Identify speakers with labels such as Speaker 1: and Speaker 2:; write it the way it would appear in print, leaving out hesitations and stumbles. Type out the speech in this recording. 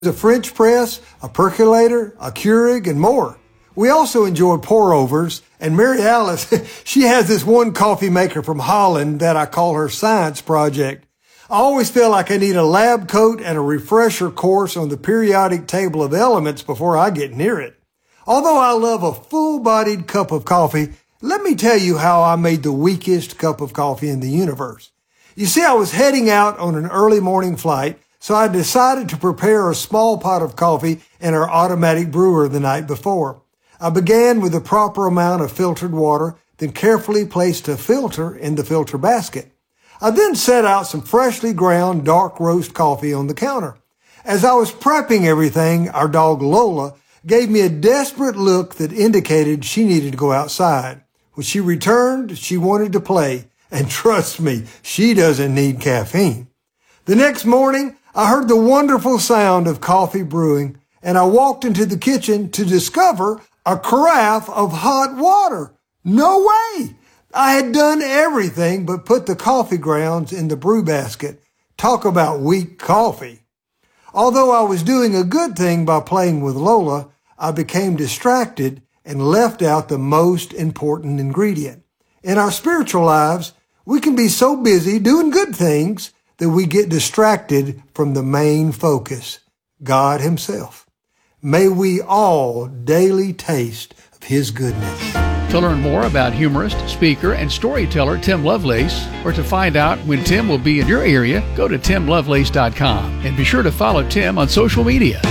Speaker 1: a French press, a percolator, a Keurig, and more. We also enjoy pour-overs, and Mary Alice, she has this one coffee maker from Holland that I call her science project. I always feel like I need a lab coat and a refresher course on the periodic table of elements before I get near it. Although I love a full-bodied cup of coffee, let me tell you how I made the weakest cup of coffee in the universe. You see, I was heading out on an early morning flight, so I decided to prepare a small pot of coffee in our automatic brewer the night before. I began with the proper amount of filtered water, then carefully placed a filter in the filter basket. I then set out some freshly ground dark roast coffee on the counter. As I was prepping everything, our dog Lola gave me a desperate look that indicated she needed to go outside. When she returned, she wanted to play, and trust me, she doesn't need caffeine. The next morning, I heard the wonderful sound of coffee brewing, and I walked into the kitchen to discover a carafe of hot water. No way! I had done everything but put the coffee grounds in the brew basket. Talk about weak coffee. Although I was doing a good thing by playing with Lola, I became distracted and left out the most important ingredient. In our spiritual lives, we can be so busy doing good things that we get distracted from the main focus, God Himself. May we all daily taste of His goodness.
Speaker 2: To learn more about humorist, speaker, and storyteller Tim Lovelace, or to find out when Tim will be in your area, go to timlovelace.com and be sure to follow Tim on social media.